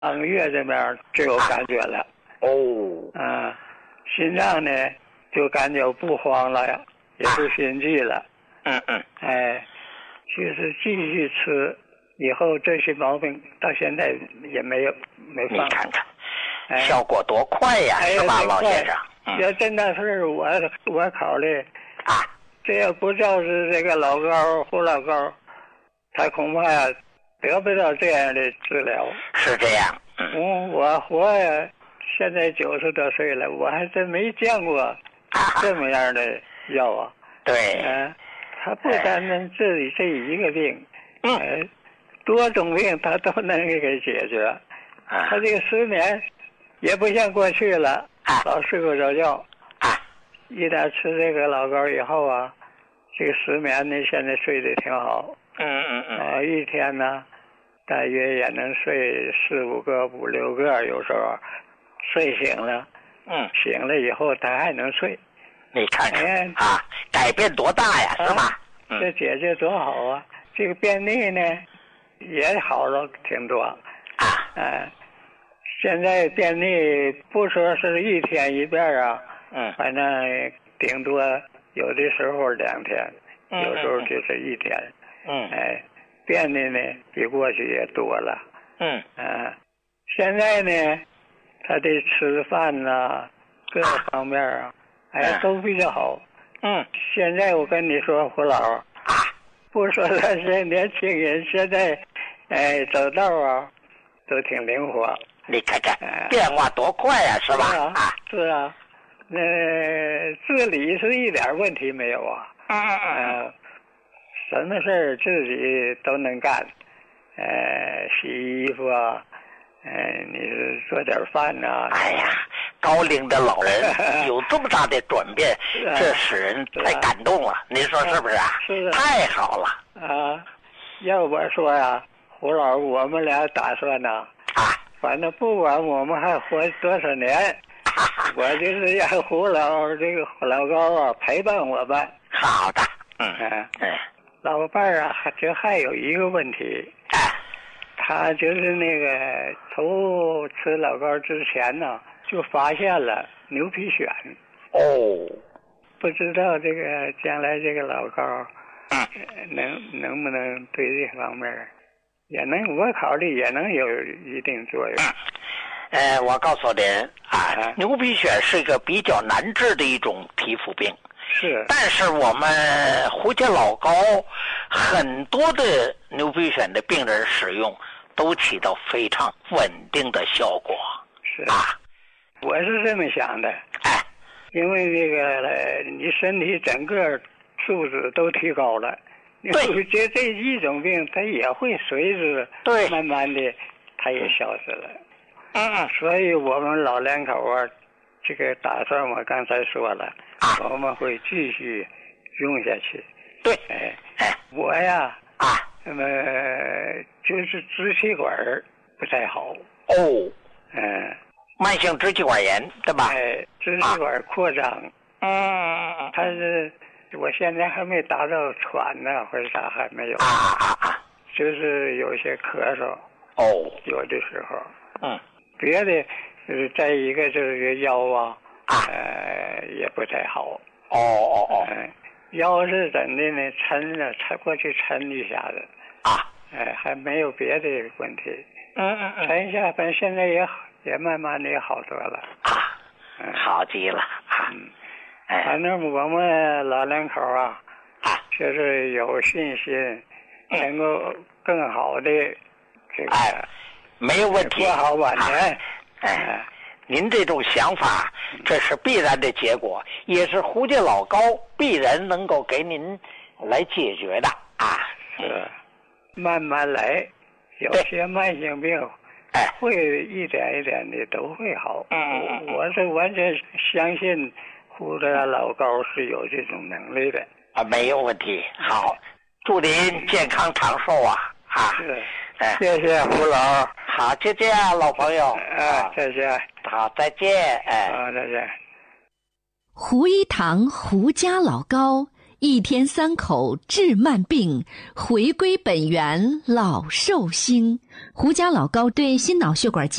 3个月这边就有感觉了。心脏呢就感觉不慌了呀，也不心悸了。就是继续吃，以后这些毛病到现在也没放。 你看看，效果多快呀，是吧，老先生？ 要真的是我考虑这要不就是这个老高胡老高，他恐怕呀得不到这样的治疗。 是这样。 我活呀，现在90多岁了，我还真没见过这么样的药啊。 对。 他不单单治理这一个病，多种病他都能给解决。他这个失眠也不像过去了，老睡不着觉。一旦吃这个老膏以后啊，这个失眠呢现在睡得挺好。一天呢大约也能睡4、5个、5、6个，有时候睡醒了，醒了以后他还能睡。 你看看改变多大呀，是吧？ 这解决多好啊！这个便秘呢也好了挺多。现在便秘不说是1天1遍啊，反正顶多有的时候2天，有时候就是1天。便秘呢比过去也多了。现在呢他的吃饭呐各方面啊都比较好。现在我跟你说，胡老不说他是年轻人，现在走道啊都挺灵活。 你看看变化多快呀，是吧？ 是啊，自理是一点问题没有啊。什么事儿自己都能干。洗衣服啊，你是做点饭呐。 高龄的老人有这么大的转变，这使人太感动了。您说是不是啊？ 是啊。 太好了。 要我说呀，胡老，我们俩打算呢，反正不管我们还活多少年，我就是让胡老这个老高陪伴我们。 好的。 老伴儿这还有一个问题。他就是那个头吃老高之前呢，就发现了牛皮癣。不知道这个将来这个老高能不能对这方面也能，我考虑也能有一定作用。 我告诉您牛皮癣是一个比较难治的一种皮肤病。 是。 但是我们胡家老高很多的牛皮癣的病人使用都起到非常稳定的效果。 是我是这么想的。因为这个你身体整个素质都提高了，这一种病它也会随之慢慢的它也消失了。所以我们老两口这个打算我刚才说了，我们会继续用下去。 对。 我呀那么就是支气管不太好。 慢性支气管炎，对吧？ 支气管扩张。它是我现在还没达到喘呢，或者啥还没有。就是有些咳嗽。有的时候。别的就是再一个就是腰也不太好。腰是怎的呢？抻过去抻一下子。还没有别的问题。抻一下，反正现在也慢慢的也好多了。 好极了。 反正我们老两口就是有信心能够更好的这个没有问题， 过好晚年。 您这种想法这是必然的结果，也是胡家老高必然能够给您来解决的。 是慢慢来，有些慢性病会一点一点的都会好。我是完全相信胡家老高是有这种能力的。 没有问题。好，祝您健康长寿是。谢谢胡老。 好，就这样，老朋友。 再见。 好，再见。 好，再见。 胡一堂胡家老高1天3口治慢病，回归本源老寿星。 胡家老膏对心脑血管疾